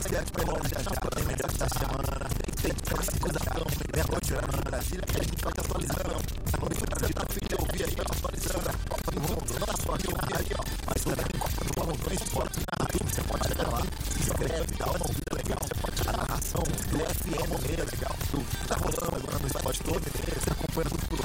Se as melhores tem melhores da semana, tem atualização, melhor tirando de Brasília, que a gente vai atualizando. Muito você tá afim de ouvir aí, atualizando a Copa do Mundo, não só aqui ouvir aí, ó, mas também Copa do Mundo, no esporte, na tudo, você pode chegar lá, se inscreve, dá uma ouvida legal, você pode tirar a narração do FM, é legal, tudo tá rolando agora no esporte todo, você acompanha tudo por